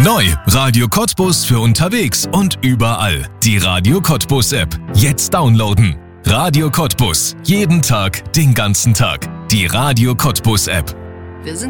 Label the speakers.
Speaker 1: Neu, Radio Cottbus für unterwegs und überall. Die Radio Cottbus App. Jetzt downloaden. Radio Cottbus. Jeden Tag, den ganzen Tag. Die Radio Cottbus App.
Speaker 2: Wir sind